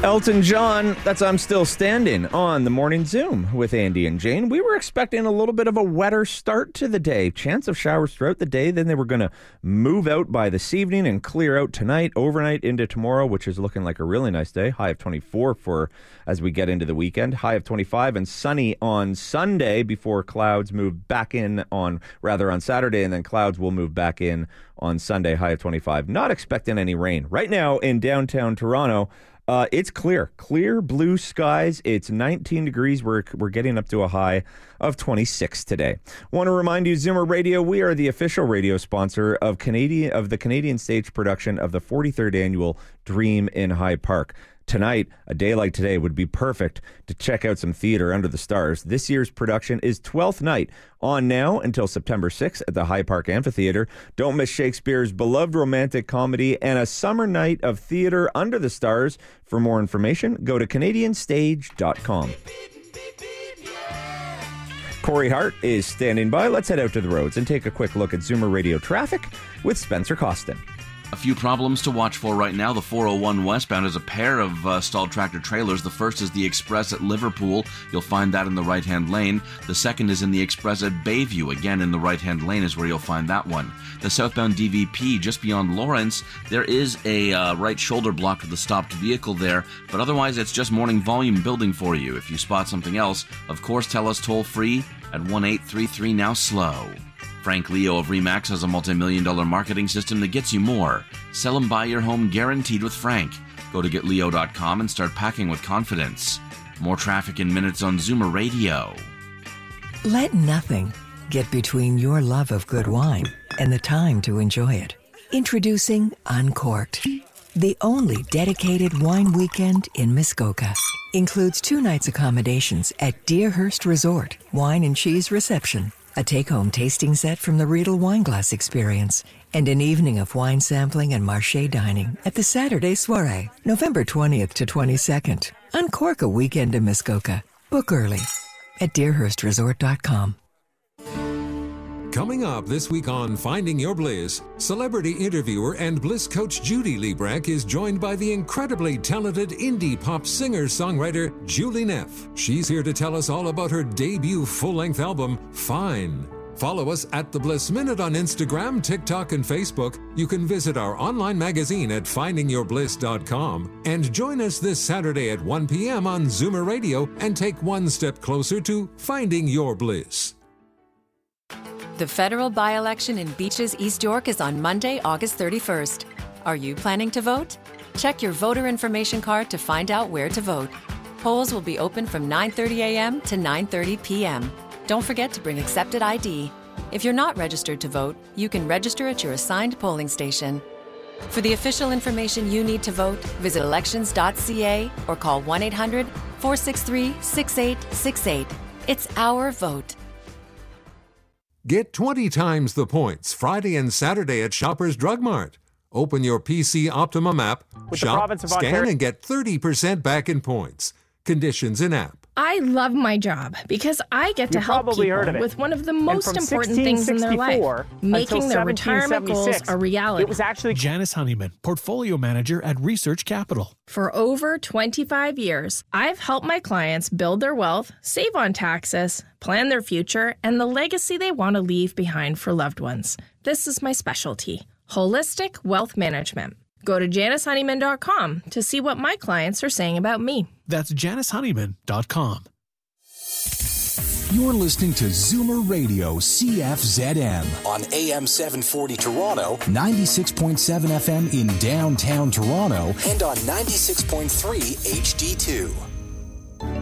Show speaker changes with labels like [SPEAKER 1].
[SPEAKER 1] Elton John, that's I'm Still Standing on the Morning Zoom with Andy and Jane. We were expecting a little bit of a wetter start to the day. Chance of showers throughout the day. Then they were going to move out by this evening and clear out tonight, overnight into tomorrow, which is looking like a really nice day. High of 24 for as we get into the weekend. High of 25 and sunny on Sunday before clouds move back in on Saturday, and then clouds will move back in on Sunday. High of 25. Not expecting any rain. Right now in downtown Toronto, it's clear blue skies. It's 19 degrees. We're getting up to a high of 26 today. Want to remind you, Zoomer Radio, we are the official radio sponsor of the Canadian stage production of the 43rd annual Dream in High Park. Tonight, a day like today, would be perfect to check out some theater under the stars. This year's production is 12th night, on now until September 6th at the High Park Amphitheater. Don't miss Shakespeare's beloved romantic comedy and a summer night of theater under the stars. For more information, go to CanadianStage.com. Corey Hart is standing by. Let's head out to the roads and take a quick look at Zoomer Radio traffic with Spencer Costin.
[SPEAKER 2] A few problems to watch for right now. The 401 westbound has a pair of stalled tractor trailers. The first is the Express at Liverpool. You'll find that in the right-hand lane. The second is in the Express at Bayview. Again, in the right-hand lane is where you'll find that one. The southbound DVP just beyond Lawrence, there is a right shoulder block with a stopped vehicle there, but otherwise it's just morning volume building for you. If you spot something else, of course, tell us toll-free at 1-833-NOW-SLOW. Frank Leo of RE/MAX has a multi-million-dollar marketing system that gets you more. Sell and buy your home guaranteed with Frank. Go to getleo.com and start packing with confidence. More traffic in minutes on Zoomer Radio.
[SPEAKER 3] Let nothing get between your love of good wine and the time to enjoy it. Introducing Uncorked, the only dedicated wine weekend in Muskoka. Includes 2 nights accommodations at Deerhurst Resort, wine and cheese reception, a take-home tasting set from the Riedel Wineglass Experience, and an evening of wine sampling and marché dining at the Saturday Soirée, November 20th to 22nd. Uncork a weekend in Muskoka. Book early at deerhurstresort.com.
[SPEAKER 4] Coming up this week on Finding Your Bliss, celebrity interviewer and Bliss coach Judy Liebrecht is joined by the incredibly talented indie pop singer-songwriter Julie Neff. She's here to tell us all about her debut full-length album, Fine. Follow us at The Bliss Minute on Instagram, TikTok, and Facebook. You can visit our online magazine at findingyourbliss.com and join us this Saturday at 1 p.m. on Zoomer Radio and take one step closer to finding your bliss.
[SPEAKER 5] The federal by-election in Beaches, East York is on Monday, August 31st. Are you planning to vote? Check your voter information card to find out where to vote. Polls will be open from 9:30 a.m. to 9:30 p.m. Don't forget to bring accepted ID. If you're not registered to vote, you can register at your assigned polling station. For the official information you need to vote, visit elections.ca or call 1-800-463-6868. It's our vote.
[SPEAKER 4] Get 20 times the points Friday and Saturday at Shoppers Drug Mart. Open your PC Optimum app, shop, scan, and get 30% back in points. Conditions in app.
[SPEAKER 6] I love my job because I get to help people with one of the most important things in their life, making their retirement goals a reality.
[SPEAKER 7] It was actually Janice Honeyman, Portfolio Manager at Research Capital.
[SPEAKER 6] For over 25 years, I've helped my clients build their wealth, save on taxes, plan their future, and the legacy they want to leave behind for loved ones. This is my specialty, holistic wealth management. Go to JaniceHoneyman.com to see what my clients are saying about me.
[SPEAKER 7] That's JaniceHoneyman.com.
[SPEAKER 8] You're listening to Zoomer Radio CFZM on AM 740 Toronto, 96.7 FM in downtown Toronto, and on 96.3 HD2.